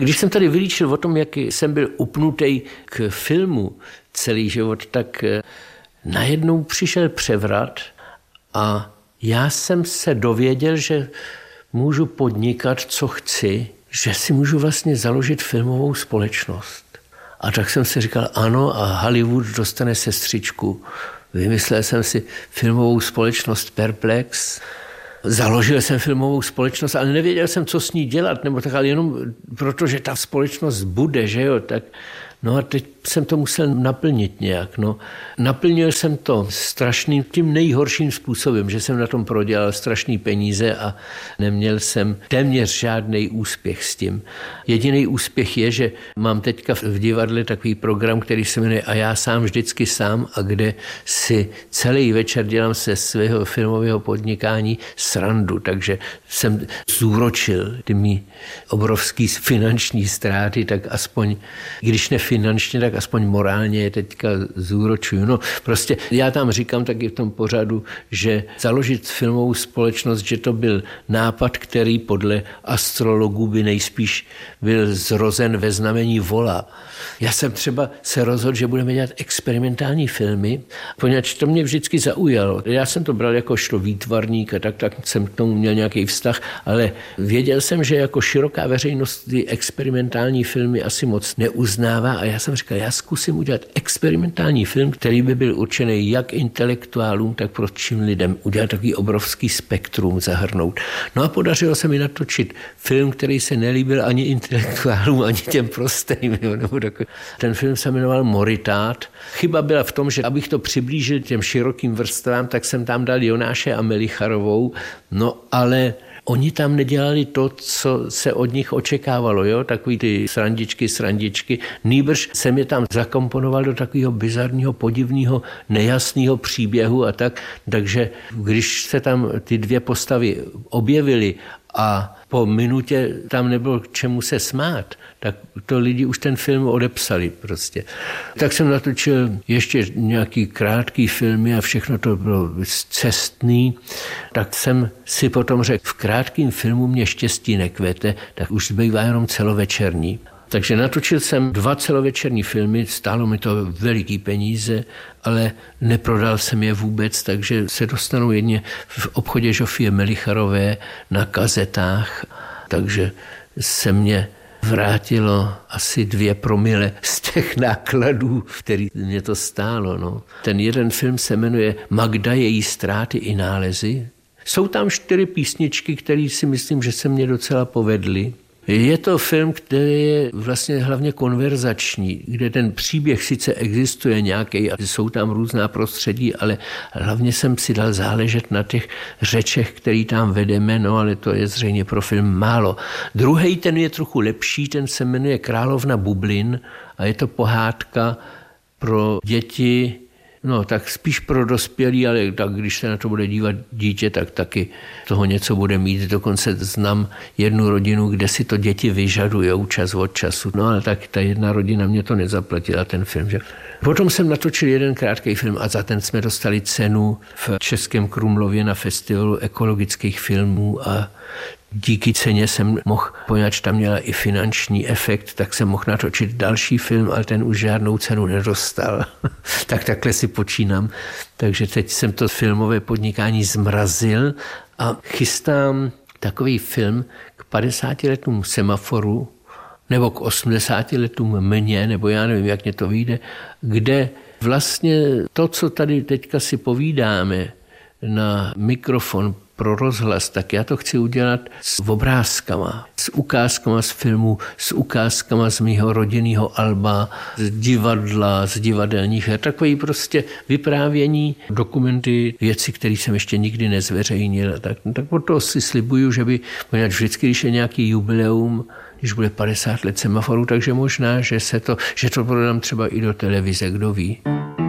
Když jsem tady vylíčil o tom, jak jsem byl upnutý k filmu celý život, tak najednou přišel převrat a já jsem se dověděl, že můžu podnikat, co chci, že si můžu vlastně založit filmovou společnost. A tak jsem si říkal, ano, a Hollywood dostane sestřičku. Vymyslel jsem si filmovou společnost Perplex, založil jsem filmovou společnost, ale nevěděl jsem, co s ní dělat, nebo tak, ale jenom protože ta společnost bude, že jo, tak no a teď jsem to musel naplnit nějak. No. Naplnil jsem to strašným, tím nejhorším způsobem, že jsem na tom prodělal strašný peníze a neměl jsem téměř žádný úspěch s tím. Jediný úspěch je, že mám teďka v divadle takový program, který se jmenuje A já sám vždycky sám, a kde si celý večer dělám se svého filmového podnikání srandu, takže jsem zúročil ty mý obrovský finanční ztráty, tak aspoň, když ne finančně, tak aspoň morálně je teďka zúročuju. No prostě já tam říkám taky v tom pořadu, že založit filmovou společnost, že to byl nápad, který podle astrologů by nejspíš byl zrozen ve znamení vola. Já jsem třeba se rozhodl, že budeme dělat experimentální filmy, poněvadž to mě vždycky zaujalo. Já jsem to bral jako výtvarník a tak jsem k tomu měl nějaký vztah, ale věděl jsem, že jako široká veřejnost ty experimentální filmy asi moc neuznává a já jsem říkal, já zkusím udělat experimentální film, který by byl určený jak intelektuálům, tak prostým lidem. Udělat takový obrovský spektrum zahrnout. No a podařilo se mi natočit film, který se nelíbil ani intelektuálům, ani těm prostým. Ten film se jmenoval Moritát. Chyba byla v tom, že abych to přiblížil těm širokým vrstvám, tak jsem tam dal Jonáše a Melicharovou, no ale oni tam nedělali to, co se od nich očekávalo, jo? Takový ty srandičky. Nýbrž jsem je tam zakomponoval do takového bizarního, podivného, nejasného příběhu a tak. Takže když se tam ty dvě postavy objevily a po minutě tam nebylo k čemu se smát, tak to lidi už ten film odepsali prostě. Tak jsem natočil ještě nějaký krátký filmy a všechno to bylo cestný. Tak jsem si potom řekl, v krátkém filmu mě štěstí nekvete, tak už zbývá jenom celovečerní. Takže natočil jsem 2 celovečerní filmy, stálo mi to veliký peníze, ale neprodal jsem je vůbec, takže se dostanou jedně v obchodě Žofie Melicharové na kazetách, takže se mě vrátilo asi 2 promile z těch nákladů, který mě to stálo. No. Ten jeden film se jmenuje Magda, její ztráty i nálezy. Jsou tam 4 písničky, které si myslím, že se mě docela povedly. Je to film, který je vlastně hlavně konverzační, kde ten příběh sice existuje nějaký a jsou tam různá prostředí, ale hlavně jsem si dal záležet na těch řečech, který tam vedeme, no ale to je zřejmě pro film málo. Druhý, ten je trochu lepší, ten se jmenuje Královna bublin a je to pohádka pro děti, no tak spíš pro dospělí, ale tak když se na to bude dívat dítě, tak taky toho něco bude mít. Dokonce znám jednu rodinu, kde si to děti vyžadujou čas od času. No ale tak ta jedna rodina mě to nezaplatila, ten film. Že? Potom jsem natočil jeden krátký film a za ten jsme dostali cenu v Českém Krumlově na festivalu ekologických filmů a díky ceně jsem mohl, poněvadž tam měla i finanční efekt, tak jsem mohl natočit další film, ale ten už žádnou cenu nedostal. Tak takhle si počínám. Takže teď jsem to filmové podnikání zmrazil a chystám takový film k 50 letům Semaforu nebo k 80 letům Mně, nebo já nevím, jak mě to vyjde, kde vlastně to, co tady teďka si povídáme na mikrofon pro rozhlas, tak já to chci udělat s obrázkama, s ukázkama z filmu, s ukázkama z mýho rodinného alba, z divadla, z divadelních her, takový prostě vyprávění, dokumenty, věci, které jsem ještě nikdy nezveřejnil. Tak od toho si slibuju, že by, poněvadž vždycky, když je nějaký jubileum, když bude 50 let Semaforu, takže možná, že to prodám třeba i do televize, kdo ví.